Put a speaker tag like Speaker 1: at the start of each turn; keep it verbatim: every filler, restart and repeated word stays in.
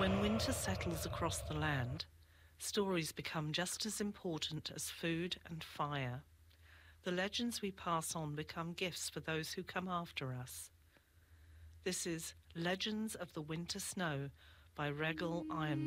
Speaker 1: When winter settles across the land, stories become just as important as food and fire. The legends we pass on become gifts for those who come after us. This is Legends of the Winter Snow by Regal Ironman.